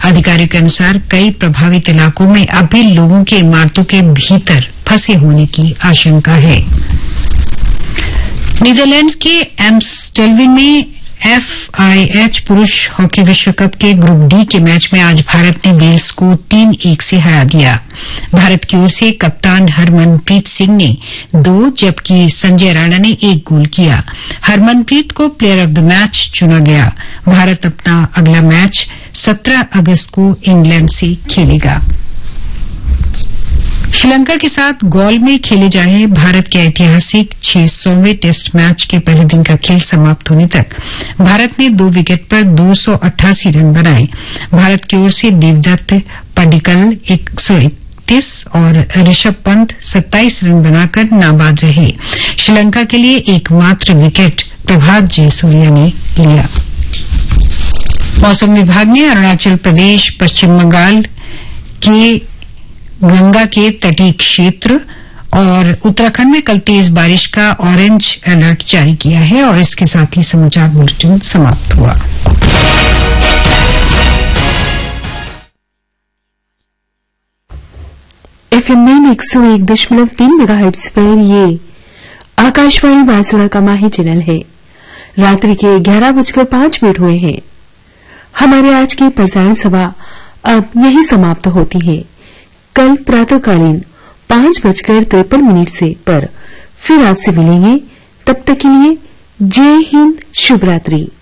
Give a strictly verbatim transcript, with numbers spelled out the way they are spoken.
अधिकारियों के अनुसार कई प्रभावित इलाकों में अब भी लोगों के इमारतों के भीतर फंसे होने की आशंका है। नीदरलैंड्स के एम्स्टेल्विन में एफआईएच पुरुष हॉकी विश्व कप के ग्रुप डी के मैच में आज भारत ने वेल्स को तीन एक से हरा दिया। भारत की ओर से कप्तान हरमनप्रीत सिंह ने दो जबकि संजय राणा ने एक गोल किया। हरमनप्रीत को प्लेयर ऑफ द मैच चुना गया। भारत अपना अगला मैच सत्रह अगस्त को इंग्लैंड से खेलेगा। श्रीलंका के साथ गौल में खेले जा रहे भारत के ऐतिहासिक छह सौवें टेस्ट मैच के पहले दिन का खेल समाप्त होने तक भारत ने दो विकेट पर दो सौ अट्ठासी रन बनाए। भारत की ओर से देवदत्त पडिक्कल एक सौ इकतीस और ऋषभ पंत सत्ताईस रन बनाकर नाबाद रहे। श्रीलंका के लिए एकमात्र विकेट प्रभात जयसूर्या ने लिया। मौसम विभाग ने अरुणाचल प्रदेश, पश्चिम बंगाल के गंगा के तटीय क्षेत्र और उत्तराखंड में कल तेज बारिश का ऑरेंज अलर्ट जारी किया है। और इसके साथ ही समाचार बुलेटिन समाप्त हुआ। एफएम में एक सौ एक दशमलव तीन मेगाहर्ट्ज पर ये आकाशवाणी बांसुड़ा का माही चैनल है। रात्रि के ग्यारह बजकर पांच मिनट हुए हैं। हमारे आज की प्रसारण सभा अब यही समाप्त होती है। कल प्रातःकालीन पांच बजकर तिरपन मिनट से पर फिर आपसे मिलेंगे। तब तक के लिए जय हिंद, शुभ रात्रि।